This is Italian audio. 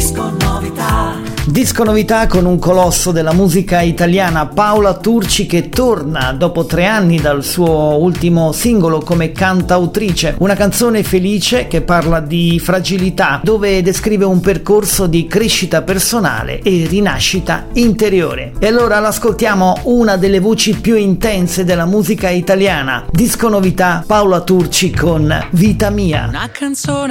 Disco novità con un colosso della musica italiana, Paola Turci, che torna dopo 3 anni dal suo ultimo singolo come cantautrice. Una canzone felice che parla di fragilità, dove descrive un percorso di crescita personale e rinascita interiore. E allora l'ascoltiamo, una delle voci più intense della musica italiana. Disco novità, Paola Turci con Vita Mia. Una canzone